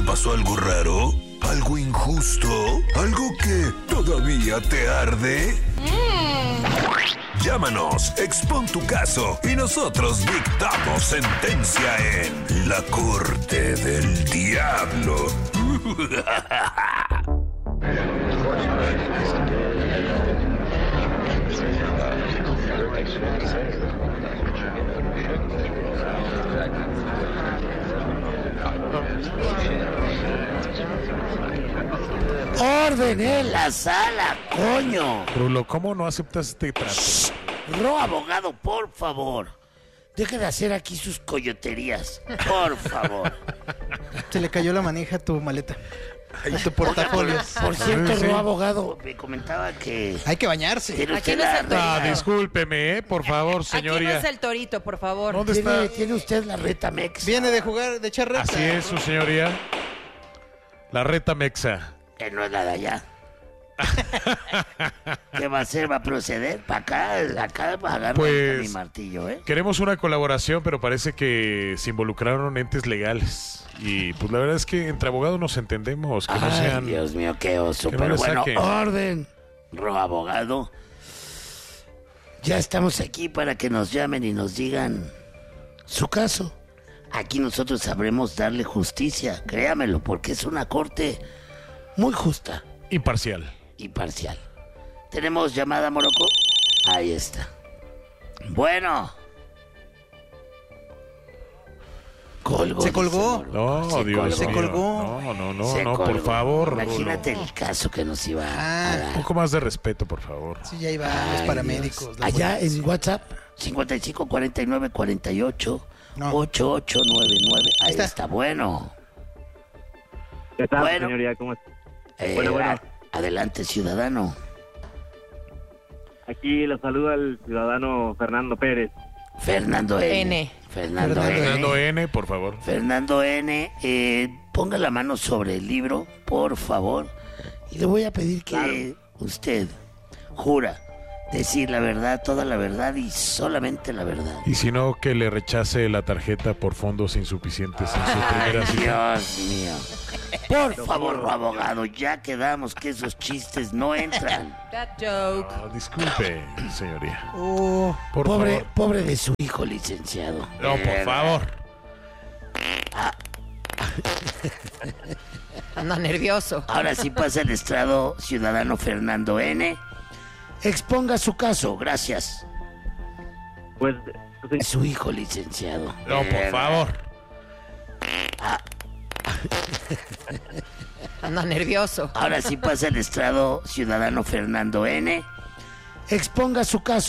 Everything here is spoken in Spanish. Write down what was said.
pasó algo raro? ¿Algo injusto? ¿Algo que todavía te arde? Llámanos, expon tu caso y nosotros dictamos sentencia en La Corte del Diablo. ¡Orden en la sala, coño! Rulo, ¿cómo no aceptas este trato? Ro, abogado, por favor. Deje de hacer aquí sus coyoterías. Por favor. Se le cayó la manija a tu maleta. A tu portafolio. Por cierto, Sí. Ro, abogado, me comentaba que... Hay que bañarse. ¿Tiene Aquí usted no es la el torito. Ah, discúlpeme, por favor, Aquí no señoría. es el torito, por favor. ¿Dónde está? ¿Tiene usted la reta Mex? Viene de jugar, de echar reta. Así es, su señoría. La reta mexa. Que no es nada allá. ¿Qué va a hacer? ¿Va a proceder? ¿Para acá va a agarrar Pues- mi martillo, ¿eh? Queremos una colaboración, pero parece que se involucraron entes legales. Y pues la verdad es que entre abogados nos entendemos, que no Ay, sean... Dios mío, qué oso. que no Pero le bueno, saquen. orden. Ro, abogado. Ya estamos aquí para que nos llamen y nos digan su caso. Aquí nosotros sabremos darle justicia, créamelo, porque es una corte muy justa Imparcial. y parcial. ¿Tenemos llamada, Morocco? Ahí está. Bueno. Colgó. Se dice colgó. Morocco. No, Dios Se mío. colgó. No, Se por colgó. favor. Imagínate Rulo. el caso que nos iba Ah, a Un dar. poco más de respeto, por favor. Sí, ya iban Ay, los Dios. paramédicos. la Allá policía. en WhatsApp, 55 49 48 No. 8899. Ahí Está. está. Bueno. ¿Qué tal, Bueno. señoría? ¿Cómo está? Eh, Bueno. Adelante, ciudadano. Aquí lo saluda el ciudadano Fernando Pérez. Fernando N. N. Fernando Fernando N. N, por favor. Fernando N. Ponga la mano sobre el libro, por favor. Y le voy a pedir que usted jura decir la verdad, toda la verdad y solamente la verdad. Y si no, que le rechace la tarjeta por fondos insuficientes en su Ay, primera cita. Dios mío. Por favor, abogado, ya quedamos que esos chistes no entran. That joke. No, disculpe, señoría. Oh, Por Pobre, favor. pobre de su hijo, licenciado. No, por favor. Anda nervioso. Ahora sí pasa el estrado, ciudadano Fernando N. Exponga su caso, gracias. Pues, Su hijo, licenciado. No, por favor. Anda nervioso. Ahora sí pasa el estrado, ciudadano Fernando N. Exponga su caso.